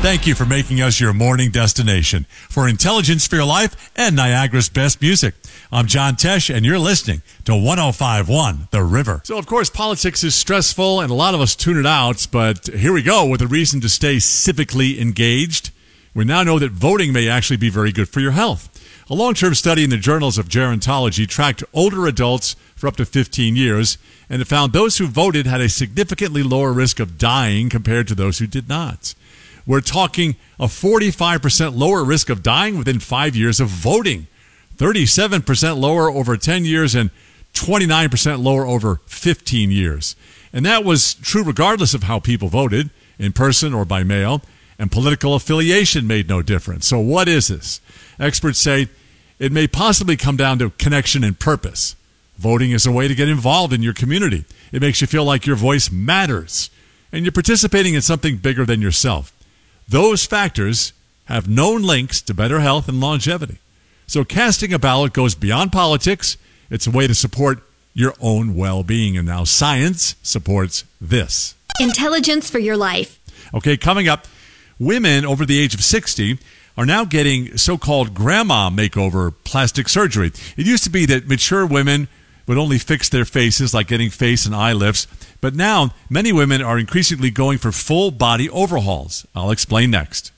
Thank you for making us your morning destination for Intelligence for Your Life and Niagara's best music. I'm John Tesh, and you're listening to 105.1 The River. So, of course, politics is stressful, and a lot of us tune it out, but here we go with a reason to stay civically engaged. We now know that voting may actually be very good for your health. A long-term study in the Journals of Gerontology tracked older adults for up to 15 years, and it found those who voted had a significantly lower risk of dying compared to those who did not. We're talking a 45% lower risk of dying within 5 years of voting, 37% lower over 10 years, and 29% lower over 15 years. And that was true regardless of how people voted, in person or by mail, and political affiliation made no difference. So what is this? Experts say it may possibly come down to connection and purpose. Voting is a way to get involved in your community. It makes you feel like your voice matters, and you're participating in something bigger than yourself. Those factors have known links to better health and longevity. So casting a ballot goes beyond politics. It's a way to support your own well-being, and now science supports this. Intelligence for Your Life. Okay, coming up, women over the age of 60 are now getting so-called grandma makeover plastic surgery. It used to be that mature women would only fix their faces, like getting face and eye lifts. But now, many women are increasingly going for full-body overhauls. I'll explain next.